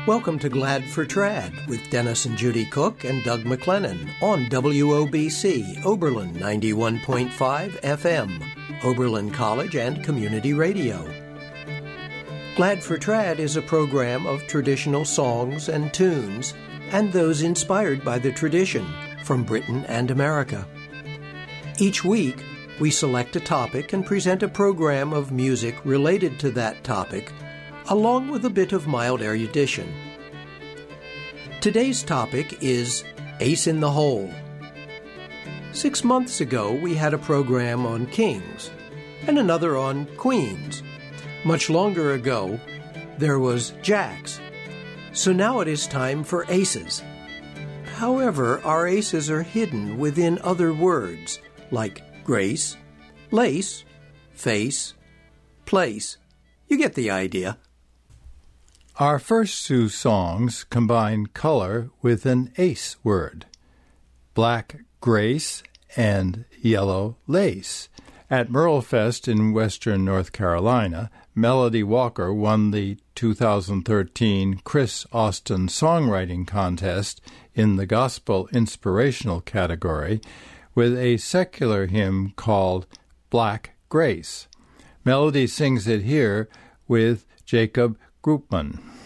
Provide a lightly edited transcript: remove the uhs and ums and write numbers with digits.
Welcome to Glad for Trad with Dennis and Judy Cook and Doug McLennan on WOBC, Oberlin 91.5 FM, Oberlin College and Community Radio. Glad for Trad is a program of traditional songs and tunes and those inspired by the tradition from Britain and America. Each week, we select a topic and present a program of music related to that topic, along with a bit of mild erudition. Today's topic is Ace in the Hole. 6 months ago, we had a program on kings and another on queens. Much longer ago, there was jacks. So now it is time for aces. However, our aces are hidden within other words, like grace, lace, face, place. You get the idea. Our first two songs combine color with an ace word, black grace and yellow lace. At Merlefest in western North Carolina, Melody Walker won the 2013 Chris Austin Songwriting Contest in the Gospel Inspirational category with a secular hymn called Black Grace. Melody sings it here with Jacob Groupman.